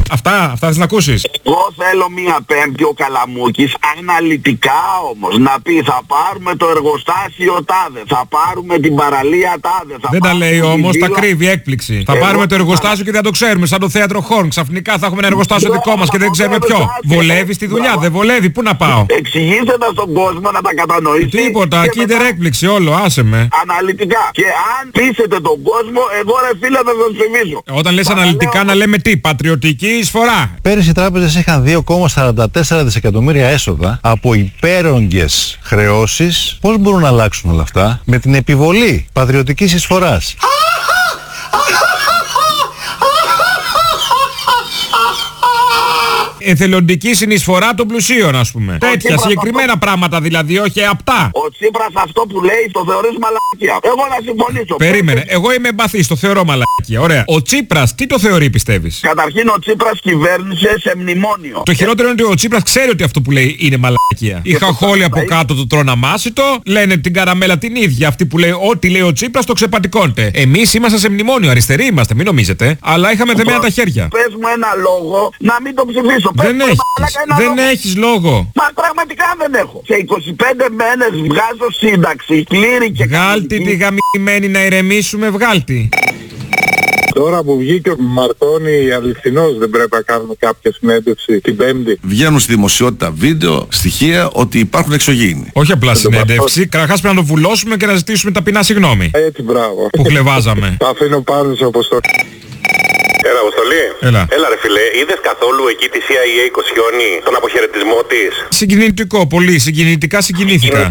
Αυτά θες να ακούσεις. Εγώ θέλω μία Πέμπτη ο Καλαμούκης αναλυτικά όμως να πει θα πάρουμε το εργοστάσιο τάδε, θα πάρουμε την παραλία τάδε. Δεν τα λέει όμως, τα κρύβει, έκπληξη. Θα πάρουμε το εργοστάσιο και δεν το ξέρουμε, σαν το θέατρο Χόρν. Ξαφνικά θα έχουμε ένα εργοστάσιο δικό μας και δεν ξέρουμε ποιο. Βολεύει στη δουλειά, δεν βολεύει, πού να πάω. Εξηγήστε τα στον κόσμο να τα κατανοήσει. Τίποτα, Kinder έκπληξη, όλο, άσε με. Αναλυτικά. Και αν πείσετε τον κόσμο, εγώ ρε φίλε θα τον ψηφίσω. Όταν λες αναλυτικά να λέμε τι, πατριωτική εισφορά. Πέρυσι οι τράπεζες είχαν 2,44 δισεκατομμύρια έσοδα από υπέρογγες χρεώσεις. Πώς μπορούν να αλλάξουν όλα αυτά? Με την επιβολή πατριωτικής εισφοράς. Εθελοντική συνεισφορά των πλουσίων, ας πούμε. Τέτοια συγκεκριμένα πράγματα δηλαδή, όχι απτά. Ο Τσίπρας αυτό που λέει το θεωρείς μαλακία. Εγώ να συμφωνήσω. Περίμενε, εγώ είμαι εμπαθής, το θεωρώ μαλακία. Ωραία. Ο Τσίπρας τι το θεωρεί, πιστεύεις? Καταρχήν ο Τσίπρας κυβέρνησε σε μνημόνιο. Το χειρότερο είναι ότι ο Τσίπρας ξέρει ότι αυτό που λέει είναι μαλακία. Οι χαχόλοι από κάτω του τρώνε αμάσιτο, λένε την καραμέλα την ίδια. Αυτή που λέει ό,τι λέει ο Τσίπρας το ξεπατικώνεται. Εμείς είμαστε σε μνημόνιο, αριστεροί είμαστε, μην νομίζετε. Αλλά είχαμε δεμένα τα χέρια. Πες μου ένα λόγο να μην το ψηφίσω. Δεν έχεις λόγο. Μα πραγματικά δεν έχω. Σε 25 μένες βγάζω σύνταξη, πλήρη και Βγάλτη τη γαμημένη να ηρεμήσουμε, βγάλτη. Τώρα που βγήκε ο Μαρτώνη αληθινός, δεν πρέπει να κάνουμε κάποια συνέντευξη την Πέμπτη? Βγαίνουν στη δημοσιότητα βίντεο, στοιχεία ότι υπάρχουν εξωγήινοι. Όχι απλά συνέντευξη, καταρχάς πρέπει να το βουλώσουμε και να ζητήσουμε ταπεινά συγγνώμη. Έτσι, μπράβο. Που κλεβάζαμε. Τα αφήνω πάνω σε αποστολή. Έλα, Αποστολή. Έλα ρε φίλε, είδες καθόλου εκεί τη CIA Κοσιόνη, τον αποχαιρετισμό της? Συγκινητικό, πολύ. Συγκινητικά συγκινήθηκα.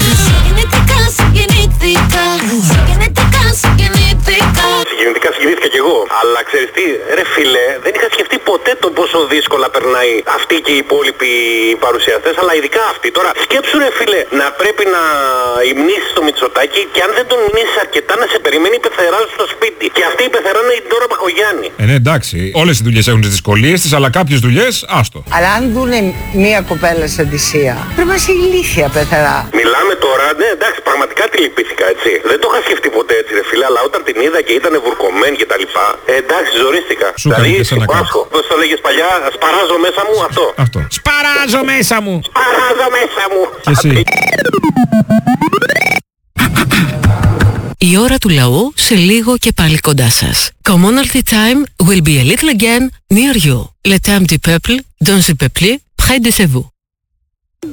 Συγκινητικά συγκινήθηκα κι εγώ. Αλλά ξέρεις τι, ρε φίλε, δεν είχα σκεφτεί ποτέ το πόσο δύσκολα περνάει αυτή και οι υπόλοιποι παρουσιαστές, αλλά ειδικά αυτή. Τώρα σκέψου ρε φίλε, να πρέπει να υμνήσεις το Μητσοτάκη και αν δεν τον υμνήσεις αρκετά να σε περιμένει η πεθερά στο σπίτι. Και αυτή η πεθερά είναι η Ντόρα Μπακογιάννη. Ναι, εντάξει. Όλες οι δουλειές έχουν τις δυσκολίες της, αλλά κάποιες δουλειές, άστο. Αλλά αν δούνε μία κοπέλα σε Θησία, πρέπει να είσαι ηλίθια πεθερά. Μιλάμε τώρα, ναι, εντάξει, πραγματικά τη λυπήθηκα, έτσι. Δεν το είχα σκεφτεί ποτέ έτσι, ρε φίλε, αλλά όταν την είδα και ήταν βουρκωμένη και τα λοιπά, εντάξει, ζορίστηκα. Δηλαδή, συμπάσχω. Πώς το λέγες παλιά, σπαράζω μέσα μου, αυτό. Σπαράζω μέσα μου. Σπαράζω μέσα μου. Και εσύ. Η ώρα του λαού σε λίγο και πάλι κοντά σας. Commonalty time will be a little again near you. Le temps du peuple, dans le peuple, près de vous.